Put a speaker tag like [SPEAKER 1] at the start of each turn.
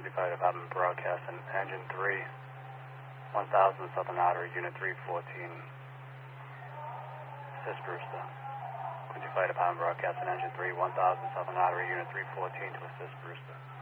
[SPEAKER 1] Quincy Fire Department broadcasting engine 3, 1000 Southern Artery, unit 314. Assist Brewster. Quincy Fire Department broadcasting engine 3, 1000 Southern Artery, unit 314 to assist Brewster.